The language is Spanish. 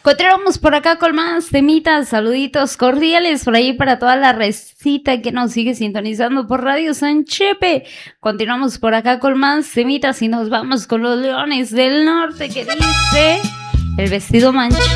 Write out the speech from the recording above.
Continuamos por acá con más temitas, saluditos cordiales por ahí para toda la recita que nos sigue sintonizando por Radio San Chepe. Continuamos por acá con más temitas y nos vamos con los Leones del Norte que dice El vestido manchado.